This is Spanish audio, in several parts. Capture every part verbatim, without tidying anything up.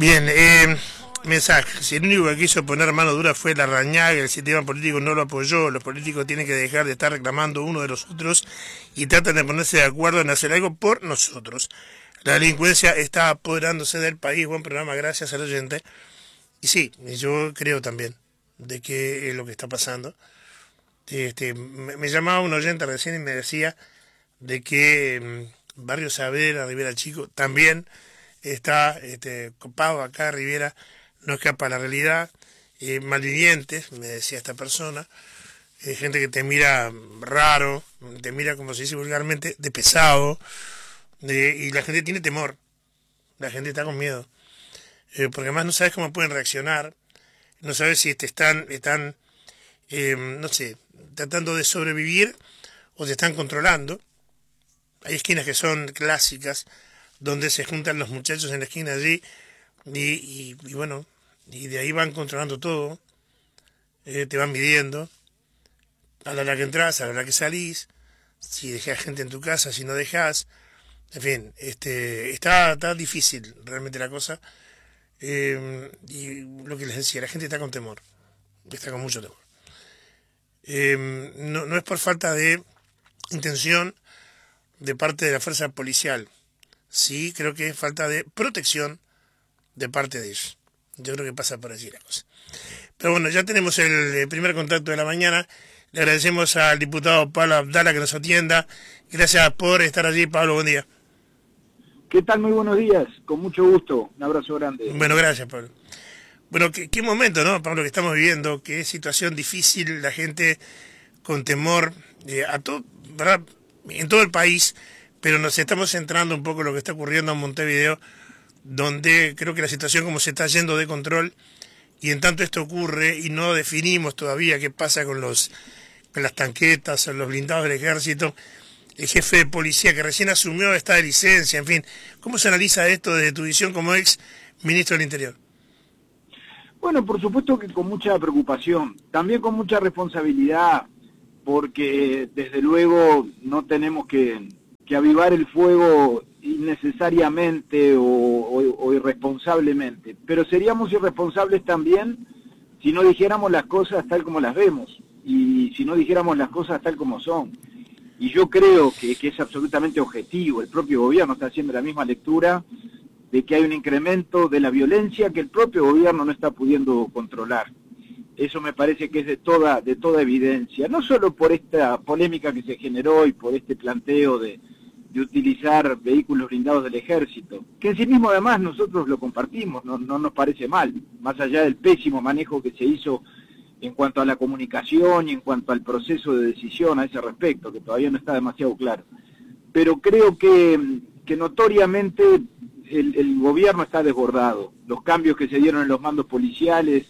Bien, eh, mensaje. Si el único que quiso poner mano dura fue Larrañaga, el sistema político no lo apoyó, los políticos tienen que dejar de estar reclamando uno de los otros y tratan de ponerse de acuerdo en hacer algo por nosotros. La delincuencia está apoderándose del país. Buen programa, gracias al oyente. Y sí, yo creo también de que es lo que está pasando. Este, me, me llamaba un oyente recién y me decía de que mm, Barrio Saavedra, Rivera Chico, también está este, copado acá, Rivera, no escapa a la realidad. Eh, malvivientes, me decía esta persona, eh, gente que te mira raro, te mira, como se dice vulgarmente, de pesado, de, y la gente tiene temor, la gente está con miedo, eh, porque además no sabes cómo pueden reaccionar, no sabes si te están, están eh, no sé, tratando de sobrevivir o te están controlando. Hay esquinas que son clásicas, donde se juntan los muchachos en la esquina allí, y, y, y bueno, y de ahí van controlando todo, eh, te van midiendo, a la hora que entras, a la hora que salís, si dejás gente en tu casa, si no dejás, en fin, este, está, está difícil realmente la cosa, eh, y lo que les decía, la gente está con temor, está con mucho temor. Eh, no, no es por falta de intención de parte de la fuerza policial, sí creo que es falta de protección de parte de ellos. Yo creo que pasa por allí la cosa. Pero bueno, ya tenemos el primer contacto de la mañana. Le agradecemos al diputado Pablo Abdala que nos atienda. Gracias por estar allí, Pablo, buen día. ¿Qué tal? Muy buenos días, con mucho gusto. Un abrazo grande. Bueno, gracias, Pablo. Bueno, qué, qué momento, ¿no, Pablo, que estamos viviendo? Qué situación difícil, la gente con temor, eh, a todo, ¿verdad? En todo el país, pero nos estamos centrando un poco en lo que está ocurriendo en Montevideo, donde creo que la situación como se está yendo de control, y en tanto esto ocurre y no definimos todavía qué pasa con los con las tanquetas o los blindados del ejército, el jefe de policía que recién asumió está de licencia, en fin, ¿cómo se analiza esto desde tu visión como ex ministro del Interior? Bueno, por supuesto que con mucha preocupación, también con mucha responsabilidad, porque desde luego no tenemos que, que avivar el fuego innecesariamente o, o, o irresponsablemente, pero seríamos irresponsables también si no dijéramos las cosas tal como las vemos y si no dijéramos las cosas tal como son. Y yo creo que, que es absolutamente objetivo, el propio gobierno está haciendo la misma lectura de que hay un incremento de la violencia que el propio gobierno no está pudiendo controlar. Eso me parece que es de toda, de toda evidencia, no solo por esta polémica que se generó y por este planteo de, de utilizar vehículos blindados del ejército, que en sí mismo además nosotros lo compartimos, no, no nos parece mal, más allá del pésimo manejo que se hizo en cuanto a la comunicación y en cuanto al proceso de decisión a ese respecto, que todavía no está demasiado claro. Pero creo que, que notoriamente el, el gobierno está desbordado. Los cambios que se dieron en los mandos policiales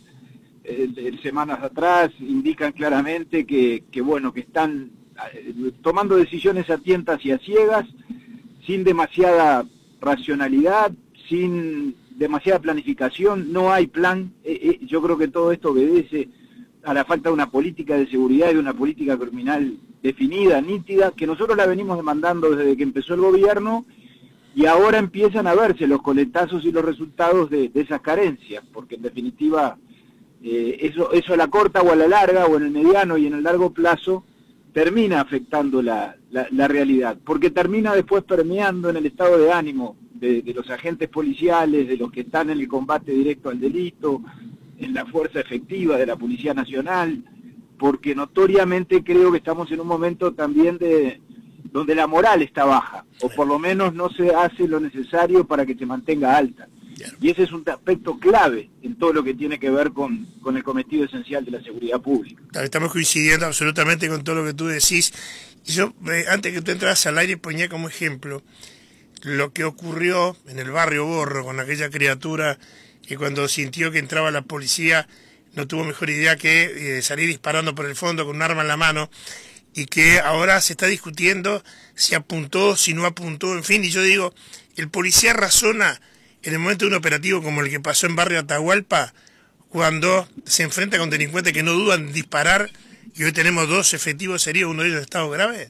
eh, semanas atrás indican claramente que, que, bueno, que están eh, tomando decisiones a tientas y a ciegas, sin demasiada racionalidad, sin demasiada planificación, no hay plan. Eh, eh, yo creo que todo esto obedece a la falta de una política de seguridad y de una política criminal definida, nítida, que nosotros la venimos demandando desde que empezó el gobierno, y ahora empiezan a verse los coletazos y los resultados de, de esas carencias, porque en definitiva eh, eso, eso a la corta o a la larga, o en el mediano y en el largo plazo, termina afectando la, la, la realidad, porque termina después permeando en el estado de ánimo de, de los agentes policiales, de los que están en el combate directo al delito, en la fuerza efectiva de la Policía Nacional, porque notoriamente creo que estamos en un momento también de donde la moral está baja, o por lo menos no se hace lo necesario para que se mantenga alta. Y ese es un aspecto clave en todo lo que tiene que ver con, con el cometido esencial de la seguridad pública. Estamos coincidiendo absolutamente con todo lo que tú decís. Y yo, eh, antes que tú entras al aire, ponía como ejemplo lo que ocurrió en el barrio Borro con aquella criatura que cuando sintió que entraba la policía no tuvo mejor idea que eh, salir disparando por el fondo con un arma en la mano, y que ahora se está discutiendo si apuntó, si no apuntó, en fin, y yo digo, el policía razona en el momento de un operativo como el que pasó en barrio Atahualpa, cuando se enfrenta con delincuentes que no dudan en disparar, y hoy tenemos dos efectivos heridos, uno de ellos en estado grave.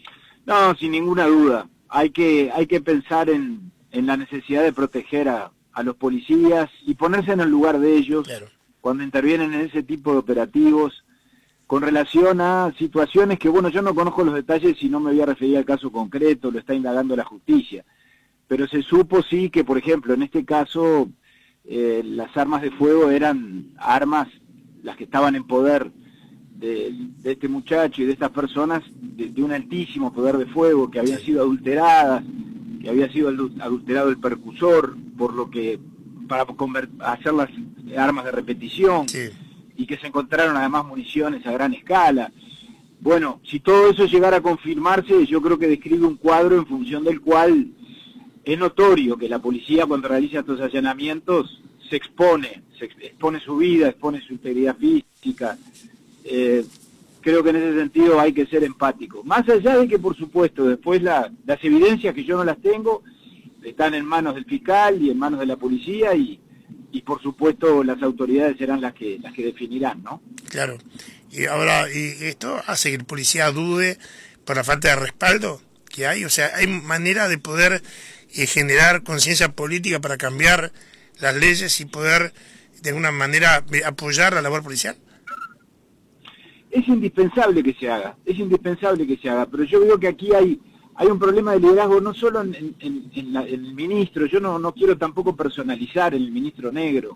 No, sin ninguna duda, hay que, hay que pensar en, en la necesidad de proteger a a los policías y ponerse en el lugar de ellos Claro. cuando intervienen en ese tipo de operativos, con relación a situaciones que, bueno, yo no conozco los detalles y no me voy a referir al caso concreto, lo está indagando la justicia, pero se supo sí que, por ejemplo, en este caso, eh, las armas de fuego eran armas, las que estaban en poder de, de este muchacho y de estas personas, de, de un altísimo poder de fuego, que habían sido adulteradas, que había sido adulterado el percusor, por lo que, para hacer las armas de repetición, Sí. y que se encontraron además municiones a gran escala. Bueno, si todo eso llegara a confirmarse, yo creo que describe un cuadro en función del cual es notorio que la policía, cuando realiza estos allanamientos, se expone, se expone su vida, expone su integridad física. Eh, creo que en ese sentido hay que ser empático. Más allá de que, por supuesto, después la, las evidencias, que yo no las tengo, están en manos del fiscal y en manos de la policía, y y por supuesto las autoridades serán las que las que definirán, ¿no? Claro. Y ahora, ¿y esto hace que el policía dude por la falta de respaldo que hay? O sea, ¿hay manera de poder eh, generar conciencia política para cambiar las leyes y poder de alguna manera apoyar la labor policial? Es indispensable que se haga, es indispensable que se haga, pero yo veo que aquí hay hay un problema de liderazgo no solo en, en, en, la, en el ministro. Yo no, no quiero tampoco personalizar en el ministro Negro.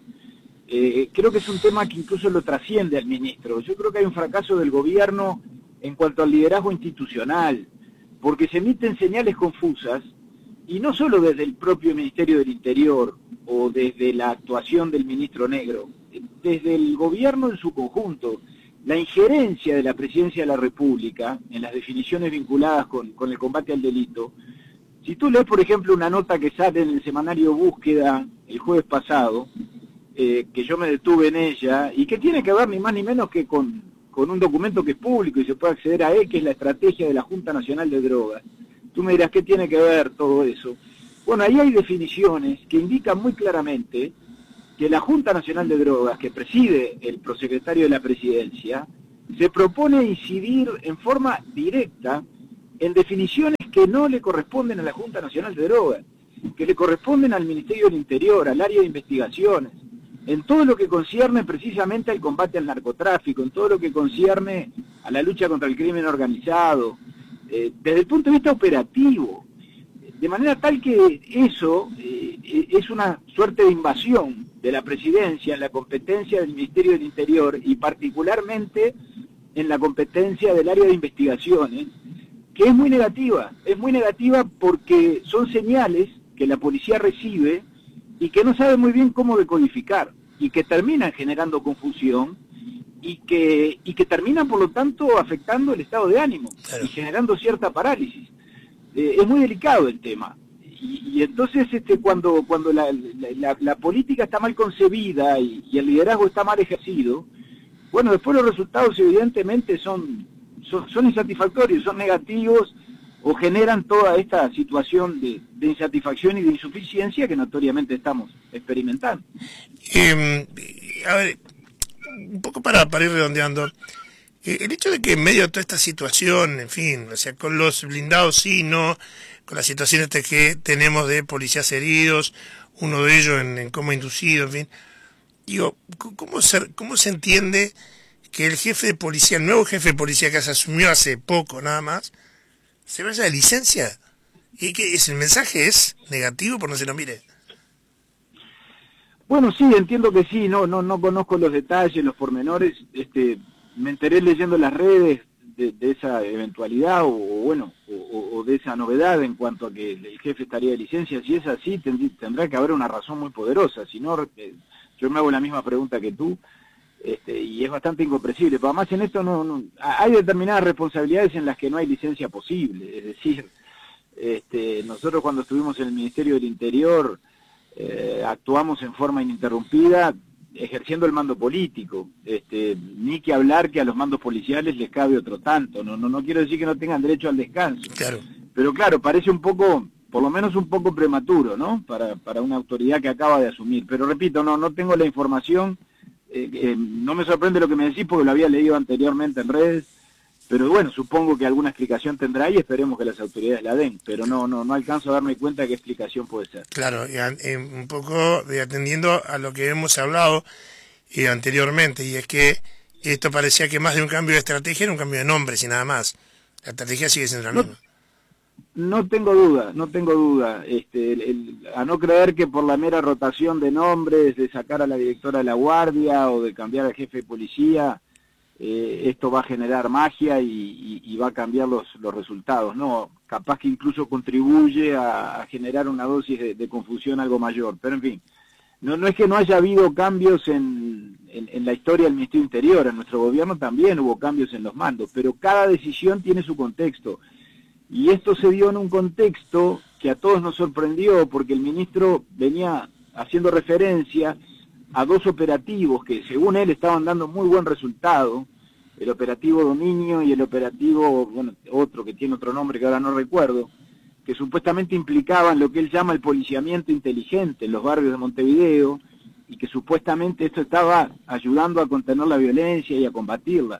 Eh, creo que es un tema que incluso lo trasciende al ministro. Yo creo que hay un fracaso del gobierno en cuanto al liderazgo institucional, porque se emiten señales confusas, y no solo desde el propio Ministerio del Interior o desde la actuación del ministro Negro, desde el gobierno en su conjunto. La injerencia de la Presidencia de la República en las definiciones vinculadas con, con el combate al delito. Si tú lees, por ejemplo, una nota que sale en el semanario Búsqueda el jueves pasado, eh, que yo me detuve en ella, y que tiene que ver ni más ni menos que con, con un documento que es público y se puede acceder a él, que es la estrategia de la Junta Nacional de Drogas. Tú me dirás, ¿qué tiene que ver todo eso? Bueno, ahí hay definiciones que indican muy claramente que la Junta Nacional de Drogas, que preside el prosecretario de la Presidencia, se propone incidir en forma directa en definiciones que no le corresponden a la Junta Nacional de Drogas, que le corresponden al Ministerio del Interior, al área de investigaciones, en todo lo que concierne precisamente al combate al narcotráfico, en todo lo que concierne a la lucha contra el crimen organizado, eh, desde el punto de vista operativo, de manera tal que eso eh, es una suerte de invasión de la Presidencia en la competencia del Ministerio del Interior, y particularmente en la competencia del área de investigaciones, que es muy negativa, es muy negativa porque son señales que la policía recibe y que no sabe muy bien cómo decodificar, y que terminan generando confusión, y que, y que terminan por lo tanto afectando el estado de ánimo, claro, y generando cierta parálisis. Eh, es muy delicado el tema. Y, y entonces este, cuando, cuando la, la, la política está mal concebida y, y el liderazgo está mal ejercido, bueno, después los resultados evidentemente son, son, son insatisfactorios, son negativos, o generan toda esta situación de, de insatisfacción y de insuficiencia que notoriamente estamos experimentando. Eh, a ver, un poco para, para ir redondeando, eh, el hecho de que en medio de toda esta situación, en fin, o sea, con los blindados sí, no, con las situaciones que tenemos de policías heridos, uno de ellos en, en coma inducido, en fin, digo, ¿cómo se, cómo se entiende que el jefe de policía, el nuevo jefe de policía que se asumió hace poco nada más, se vaya de licencia? Y que es, el mensaje es negativo por no se lo mire. Bueno, sí, entiendo que sí, no, no, no conozco los detalles, los pormenores, este, me enteré leyendo las redes de, de esa eventualidad, o, o bueno, o, o de esa novedad en cuanto a que el jefe estaría de licencia. Si es así, tend, tendrá que haber una razón muy poderosa, si no, eh, yo me hago la misma pregunta que tú, este, y es bastante incomprensible, pero además en esto no, no, hay determinadas responsabilidades en las que no hay licencia posible, es decir, este, nosotros cuando estuvimos en el Ministerio del Interior, Eh, actuamos en forma ininterrumpida ejerciendo el mando político, este, ni que hablar que a los mandos policiales les cabe otro tanto, no, no, no quiero decir que no tengan derecho al descanso, claro, pero claro, parece un poco, por lo menos un poco prematuro, ¿no? Para, para una autoridad que acaba de asumir, pero repito, no, no tengo la información, eh, eh, no me sorprende lo que me decís porque lo había leído anteriormente en redes, pero bueno, supongo que alguna explicación tendrá y esperemos que las autoridades la den, pero no no no alcanzo a darme cuenta de qué explicación puede ser. Claro, y, y un poco de atendiendo a lo que hemos hablado eh, anteriormente, y es que esto parecía que más de un cambio de estrategia era un cambio de nombres y nada más. La estrategia sigue siendo la No, misma. no tengo duda, no tengo duda. Este, el, el, a no creer que por la mera rotación de nombres, de sacar a la directora de la Guardia o de cambiar al jefe de policía, eh, esto va a generar magia y, y, y va a cambiar los, los resultados. No, capaz que incluso contribuye a, a generar una dosis de, de confusión algo mayor. Pero en fin, no, no es que no haya habido cambios en, en, en la historia del Ministerio Interior, en nuestro gobierno también hubo cambios en los mandos, pero cada decisión tiene su contexto. Y esto se dio en un contexto que a todos nos sorprendió porque el ministro venía haciendo referencia a dos operativos que según él estaban dando muy buen resultado, el operativo Dominio y el operativo, bueno, otro que tiene otro nombre que ahora no recuerdo, que supuestamente implicaban lo que él llama el policiamiento inteligente en los barrios de Montevideo y que supuestamente esto estaba ayudando a contener la violencia y a combatirla.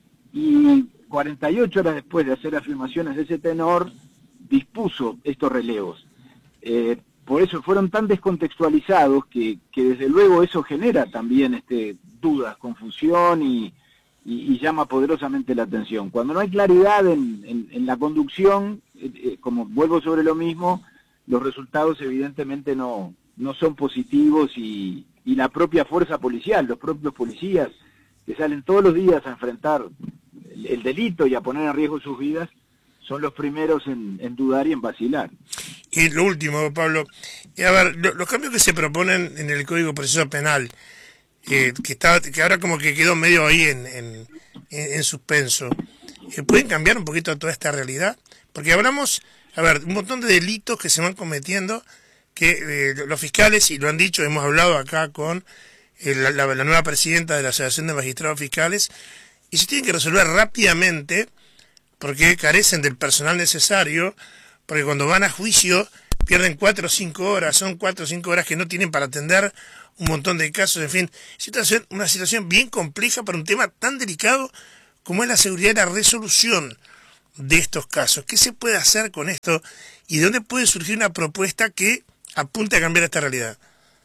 Y cuarenta y ocho horas después de hacer afirmaciones de ese tenor, dispuso estos relevos. Eh, por eso fueron tan descontextualizados que, que desde luego eso genera también este, dudas, confusión y, y, y llama poderosamente la atención. Cuando no hay claridad en, en, en la conducción, eh, eh, como vuelvo sobre lo mismo, los resultados evidentemente no, no son positivos y, y la propia fuerza policial, los propios policías que salen todos los días a enfrentar el, el delito y a poner en riesgo sus vidas, son los primeros en, en dudar y en vacilar. Y lo último, Pablo, a ver, lo, los cambios que se proponen en el Código de Proceso Penal, eh, que está, que ahora como que quedó medio ahí en, en, en, en suspenso, eh, ¿pueden cambiar un poquito toda esta realidad? Porque hablamos, a ver, un montón de delitos que se van cometiendo, que eh, los fiscales, y lo han dicho, hemos hablado acá con eh, la, la, la nueva presidenta de la Asociación de Magistrados Fiscales, y se tienen que resolver rápidamente, porque carecen del personal necesario, porque cuando van a juicio pierden cuatro o cinco horas, son cuatro o cinco horas que no tienen para atender un montón de casos, en fin, situación, una situación bien compleja para un tema tan delicado como es la seguridad y la resolución de estos casos. ¿Qué se puede hacer con esto y de dónde puede surgir una propuesta que apunte a cambiar esta realidad?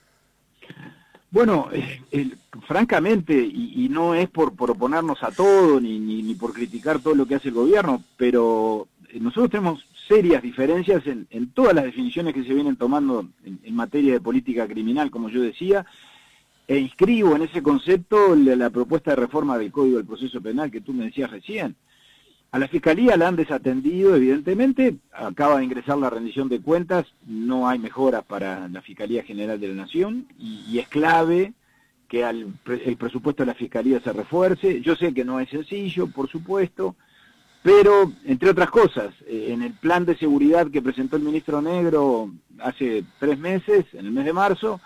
Bueno, eh, el, francamente, y, y no es por, por oponernos a todo, ni, ni, ni por criticar todo lo que hace el gobierno, pero nosotros tenemos serias diferencias en, en todas las definiciones que se vienen tomando en, en materia de política criminal, como yo decía, e inscribo en ese concepto la, la propuesta de reforma del Código del Proceso Penal que tú me decías recién. A la Fiscalía la han desatendido, evidentemente, acaba de ingresar la rendición de cuentas, no hay mejoras para la Fiscalía General de la Nación, y, y es clave que al, el presupuesto de la Fiscalía se refuerce. Yo sé que no es sencillo, por supuesto, pero, entre otras cosas, eh, en el plan de seguridad que presentó el ministro Negro hace tres meses, en el mes de marzo,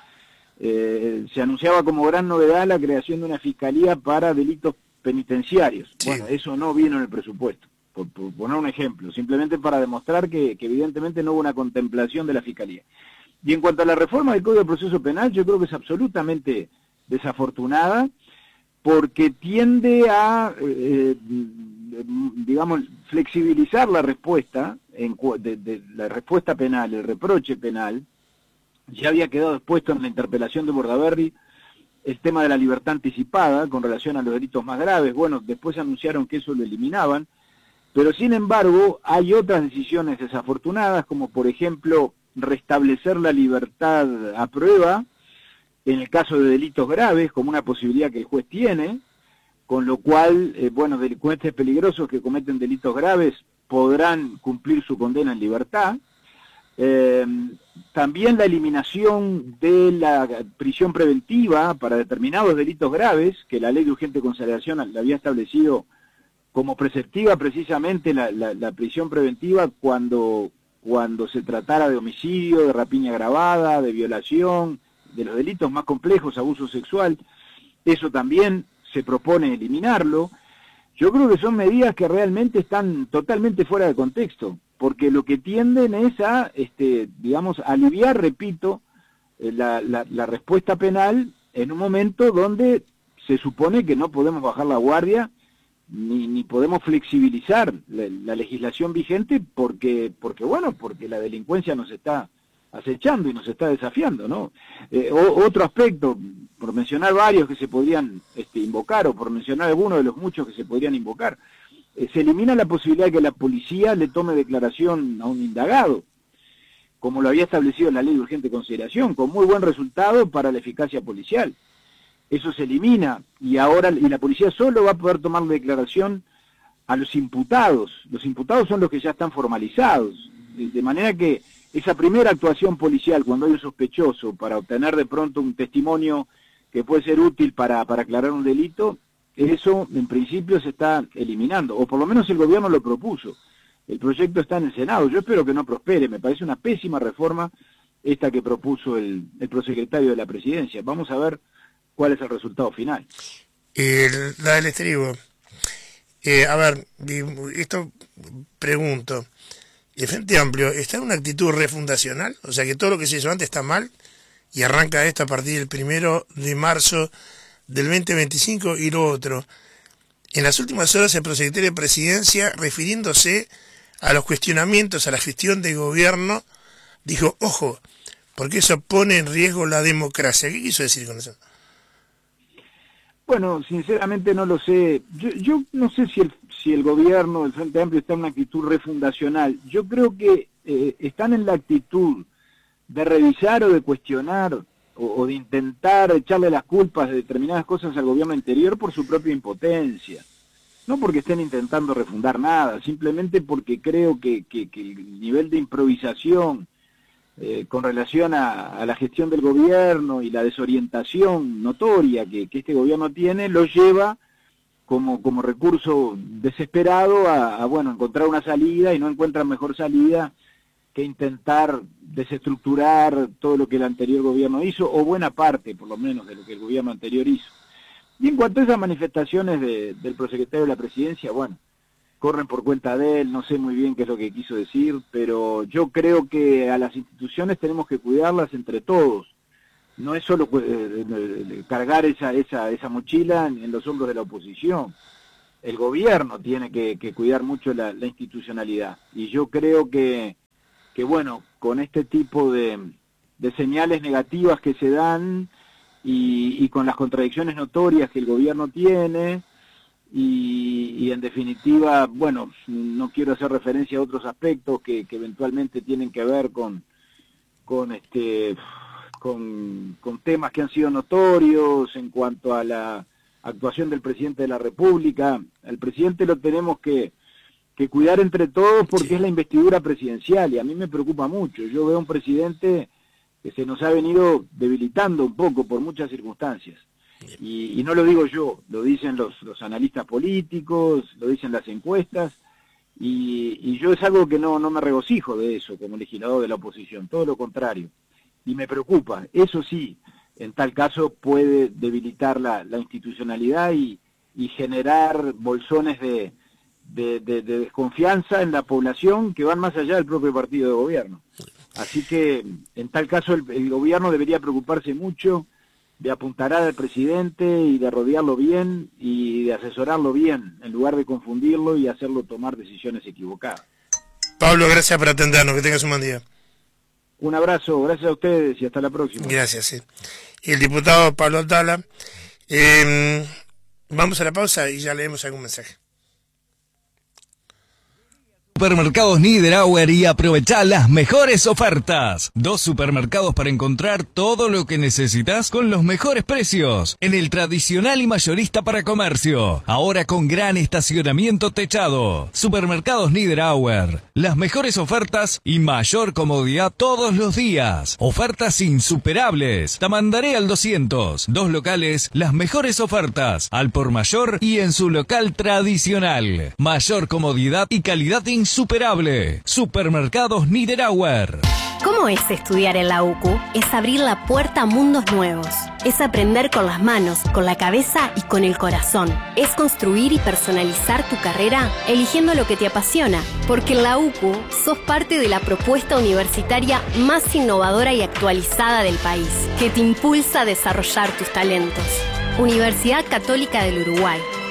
eh, se anunciaba como gran novedad la creación de una Fiscalía para delitos penitenciarios. Sí. Bueno, eso no vino en el presupuesto, por, por poner un ejemplo, simplemente para demostrar que, que evidentemente no hubo una contemplación de la Fiscalía. Y en cuanto a la reforma del Código de Proceso Penal, yo creo que es absolutamente desafortunada, porque tiende a, eh, digamos, flexibilizar la respuesta, en, de, de, la respuesta penal, el reproche penal. Ya había quedado expuesto en la interpelación de Bordaberry el tema de la libertad anticipada con relación a los delitos más graves. Bueno, después anunciaron que eso lo eliminaban, pero sin embargo hay otras decisiones desafortunadas, como por ejemplo restablecer la libertad a prueba en el caso de delitos graves, como una posibilidad que el juez tiene, con lo cual, eh, bueno, delincuentes peligrosos que cometen delitos graves podrán cumplir su condena en libertad. Eh, también la eliminación de la prisión preventiva para determinados delitos graves, que la ley de urgente consideración la había establecido como preceptiva precisamente la, la, la prisión preventiva cuando, cuando se tratara de homicidio, de rapiña agravada, de violación, de los delitos más complejos, abuso sexual. Eso también se propone eliminarlo. Yo creo que son medidas que realmente están totalmente fuera de contexto, porque lo que tienden es a, este, digamos, aliviar, repito, la, la, la respuesta penal en un momento donde se supone que no podemos bajar la guardia ni, ni podemos flexibilizar la, la legislación vigente porque, porque, bueno, porque la delincuencia nos está acechando y nos está desafiando, ¿no? Eh, o, otro aspecto, por mencionar varios que se podrían este, invocar, o por mencionar algunos de los muchos que se podrían invocar, eh, se elimina la posibilidad de que la policía le tome declaración a un indagado, como lo había establecido la ley de urgente consideración, con muy buen resultado para la eficacia policial. Eso se elimina, y ahora y la policía solo va a poder tomar declaración a los imputados. Los imputados son los que ya están formalizados, de, de manera que esa primera actuación policial, cuando hay un sospechoso, para obtener de pronto un testimonio que puede ser útil para, para aclarar un delito, eso en principio se está eliminando, o por lo menos el gobierno lo propuso. El proyecto está en el Senado, yo espero que no prospere, me parece una pésima reforma esta que propuso el, el prosecretario de la Presidencia. Vamos a ver cuál es el resultado final. El, la del estribo. Eh, a ver, esto pregunto. ¿El Frente Amplio está en una actitud refundacional? O sea, que todo lo que se hizo antes está mal y arranca esto a partir del primero de marzo del veinte veinticinco y lo otro. En las últimas horas el prosecretario de Presidencia, refiriéndose a los cuestionamientos a la gestión de gobierno, dijo, ojo, porque eso pone en riesgo la democracia. ¿Qué quiso decir con eso? Bueno, sinceramente no lo sé. Yo, yo no sé si el, si el gobierno, el Frente Amplio, está en una actitud refundacional. Yo creo que eh, están en la actitud de revisar o de cuestionar o, o de intentar echarle las culpas de determinadas cosas al gobierno anterior por su propia impotencia. No porque estén intentando refundar nada, simplemente porque creo que, que, que el nivel de improvisación Eh, con relación a, a la gestión del gobierno y la desorientación notoria que, que este gobierno tiene, lo lleva como, como recurso desesperado a, a, bueno, encontrar una salida, y no encuentran mejor salida que intentar desestructurar todo lo que el anterior gobierno hizo, o buena parte, por lo menos, de lo que el gobierno anterior hizo. Y en cuanto a esas manifestaciones de, del prosecretario de la Presidencia, bueno, corren por cuenta de él, no sé muy bien qué es lo que quiso decir, pero yo creo que a las instituciones tenemos que cuidarlas entre todos. No es solo eh, cargar esa, esa, esa mochila en, en los hombros de la oposición. El gobierno tiene que, que cuidar mucho la, la institucionalidad. Y yo creo que, que bueno, con este tipo de, de señales negativas que se dan y, y con las contradicciones notorias que el gobierno tiene, Y, y en definitiva, bueno, no quiero hacer referencia a otros aspectos que, que eventualmente tienen que ver con con este con, con temas que han sido notorios en cuanto a la actuación del presidente de la República. Al presidente lo tenemos que, que cuidar entre todos porque sí, es la investidura presidencial, y a mí me preocupa mucho. Yo veo un presidente que se nos ha venido debilitando un poco por muchas circunstancias. Y, y no lo digo yo, lo dicen los, los analistas políticos, lo dicen las encuestas, y, y yo es algo que no, no me regocijo de eso como legislador de la oposición, todo lo contrario, y me preocupa. Eso sí, en tal caso puede debilitar la, la institucionalidad y, y generar bolsones de, de, de, de desconfianza en la población que van más allá del propio partido de gobierno. Así que en tal caso el, el gobierno debería preocuparse mucho de apuntalar al presidente y de rodearlo bien y de asesorarlo bien, en lugar de confundirlo y hacerlo tomar decisiones equivocadas. Pablo, gracias por atendernos, que tengas un buen día. Un abrazo, gracias a ustedes y hasta la próxima. Gracias, sí. El diputado Pablo Atala. Eh, vamos a la pausa y ya leemos algún mensaje. Supermercados Niederauer y aprovecha las mejores ofertas. Dos supermercados para encontrar todo lo que necesitas con los mejores precios. En el tradicional y mayorista para comercio. Ahora con gran estacionamiento techado. Supermercados Niederauer. Las mejores ofertas y mayor comodidad todos los días. Ofertas insuperables. Tamandaré al doscientos. Dos locales, las mejores ofertas. Al por mayor y en su local tradicional. Mayor comodidad y calidad insuperable. Superable. Supermercados Niederauer. ¿Cómo es estudiar en la U C U? Es abrir la puerta a mundos nuevos. Es aprender con las manos, con la cabeza y con el corazón. Es construir y personalizar tu carrera eligiendo lo que te apasiona. Porque en la U C U sos parte de la propuesta universitaria más innovadora y actualizada del país, que te impulsa a desarrollar tus talentos. Universidad Católica del Uruguay.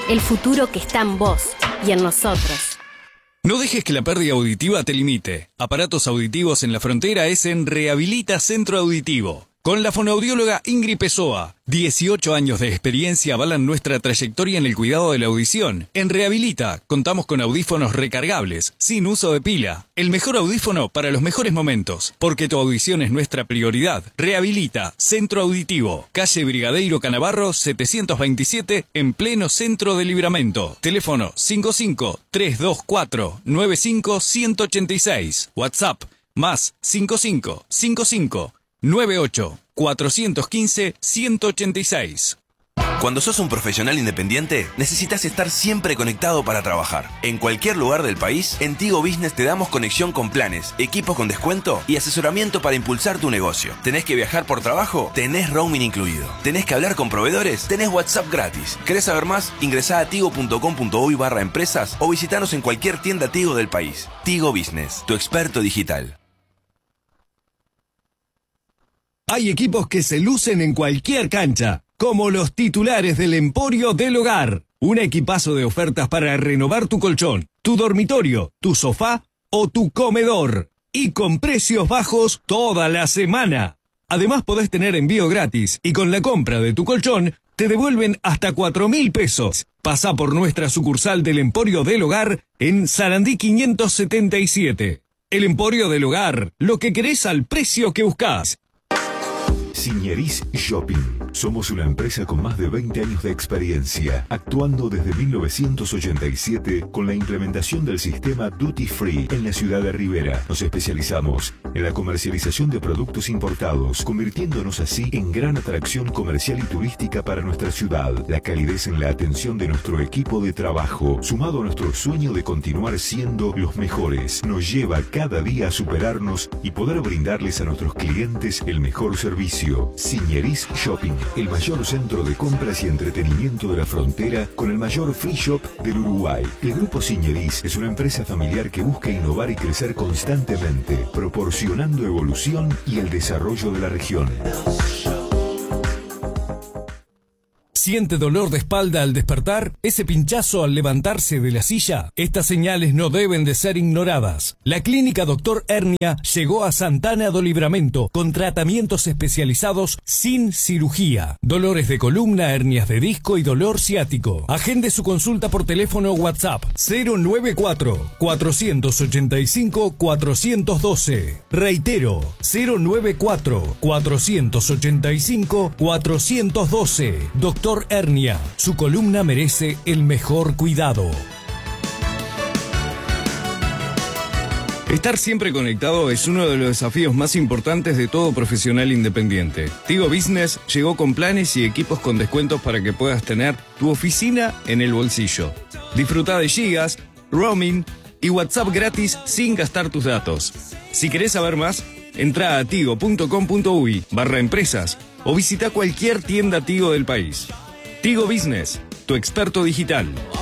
El futuro que está en vos y en nosotros. No dejes que la pérdida auditiva te limite. Aparatos auditivos en la frontera es en Rehabilita Centro Auditivo. Con la fonoaudióloga Ingrid Pessoa. dieciocho años de experiencia avalan nuestra trayectoria en el cuidado de la audición. En Rehabilita contamos con audífonos recargables, sin uso de pila. El mejor audífono para los mejores momentos, porque tu audición es nuestra prioridad. Rehabilita Centro Auditivo. Calle Brigadeiro Canavarro setecientos veintisiete, en pleno centro de Libramento. Teléfono cinco cinco, tres dos cuatro, nueve cinco, uno ocho seis. WhatsApp más cinco cinco, cinco cinco, nueve ocho, cuatro uno cinco, uno ocho seis. Cuando sos un profesional independiente, necesitas estar siempre conectado para trabajar. En cualquier lugar del país, en Tigo Business te damos conexión con planes, equipos con descuento y asesoramiento para impulsar tu negocio. ¿Tenés que viajar por trabajo? Tenés roaming incluido. ¿Tenés que hablar con proveedores? Tenés WhatsApp gratis. ¿Querés saber más? Ingresá a tigo punto com punto uy barra empresas o visitanos en cualquier tienda Tigo del país. Tigo Business, tu experto digital. Hay equipos que se lucen en cualquier cancha, como los titulares del Emporio del Hogar. Un equipazo de ofertas para renovar tu colchón, tu dormitorio, tu sofá o tu comedor. Y con precios bajos toda la semana. Además podés tener envío gratis y con la compra de tu colchón te devuelven hasta cuatro mil pesos. Pasá por nuestra sucursal del Emporio del Hogar en Sarandí quinientos setenta y siete. El Emporio del Hogar, lo que querés al precio que buscás. Signeris Shopping. Somos una empresa con más de veinte años de experiencia, actuando desde mil novecientos ochenta y siete con la implementación del sistema Duty Free en la ciudad de Rivera. Nos especializamos en la comercialización de productos importados, convirtiéndonos así en gran atracción comercial y turística para nuestra ciudad. La calidez en la atención de nuestro equipo de trabajo, sumado a nuestro sueño de continuar siendo los mejores, nos lleva cada día a superarnos y poder brindarles a nuestros clientes el mejor servicio. Signeris Shopping, el mayor centro de compras y entretenimiento de la frontera con el mayor free shop del Uruguay. El Grupo Signeris es una empresa familiar que busca innovar y crecer constantemente, proporcionando evolución y el desarrollo de la región. ¿Siente dolor de espalda al despertar? ¿Ese pinchazo al levantarse de la silla? Estas señales no deben de ser ignoradas. La clínica Doctor Hernia llegó a Santana do Livramento con tratamientos especializados sin cirugía. Dolores de columna, hernias de disco y dolor ciático. Agende su consulta por teléfono o WhatsApp cero nueve cuatro, cuatro ocho cinco, cuatro uno dos. Reitero, cero nueve cuatro, cuatro ocho cinco, cuatro uno dos. Doctor Hernia, su columna merece el mejor cuidado. Estar siempre conectado es uno de los desafíos más importantes de todo profesional independiente. Tigo Business llegó con planes y equipos con descuentos para que puedas tener tu oficina en el bolsillo. Disfruta de gigas, roaming y WhatsApp gratis sin gastar tus datos. Si querés saber más, entra a tigo punto com punto uy barra empresas o visita cualquier tienda Tigo del país. Tigo Business, tu experto digital.